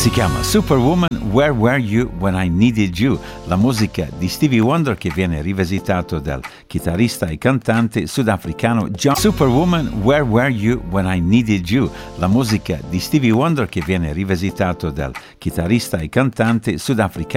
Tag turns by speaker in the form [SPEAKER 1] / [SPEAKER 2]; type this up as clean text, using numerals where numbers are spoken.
[SPEAKER 1] Si chiama Superwoman, Where Were You When I Needed You, la musica di Stevie Wonder che viene rivisitato dal chitarrista e cantante sudafricano John. Superwoman, Where Were You When I Needed You, la musica di Stevie Wonder che viene rivisitato dal chitarrista e cantante sudafricano